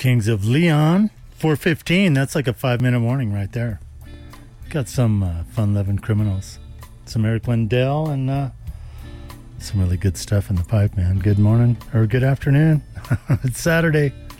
Kings of Leon, 4:15. That's like a 5-minute warning right there. Got some fun-loving criminals. Some Eric Lindell and some really good stuff in the pipe, man. Good morning or good afternoon. It's Saturday.